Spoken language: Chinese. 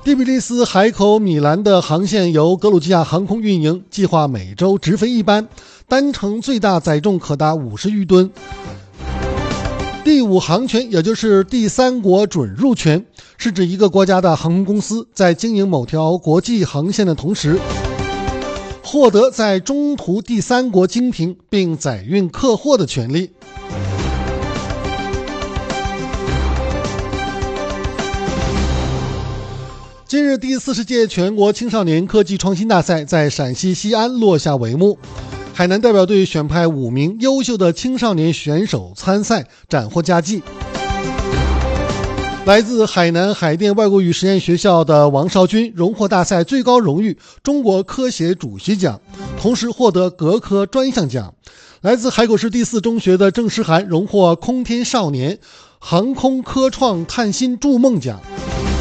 第比利斯海口米兰的航线由格鲁吉亚航空运营，计划每周直飞一班，单程最大载重可达50余吨。第5航权，也就是第三国准入权，是指一个国家的航空公司在经营某条国际航线的同时，获得在中途第三国经停并载运客货的权利。今日第40届全国青少年科技创新大赛在陕西西安落下帷幕，海南代表队选派5名优秀的青少年选手参赛，斩获佳绩。来自海南海淀外国语实验学校的王少军荣获大赛最高荣誉中国科协主席奖，同时获得各科专项奖。来自海口市第4中学的郑诗涵荣获空天少年航空科创探新筑梦奖。